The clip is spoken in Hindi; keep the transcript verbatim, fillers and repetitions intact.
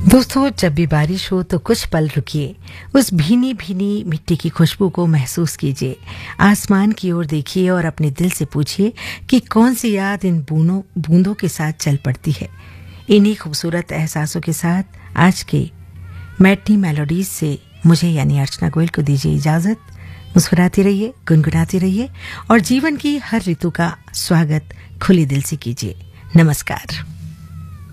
दोस्तों, जब भी बारिश हो तो कुछ पल रुकिए, उस भीनी भीनी मिट्टी की खुशबू को महसूस कीजिए, आसमान की ओर देखिए और अपने दिल से पूछिए कि कौन सी याद इन बूंदों बूंदों के साथ चल पड़ती है। इन्हीं खूबसूरत एहसासों के साथ आज के मैटनी मेलोडीज से मुझे यानी अर्चना गोयल को दीजिए इजाजत। मुस्कुराती रहिए, गुनगुनाती रहिए और जीवन की हर ऋतु का स्वागत खुले दिल से कीजिए। नमस्कार।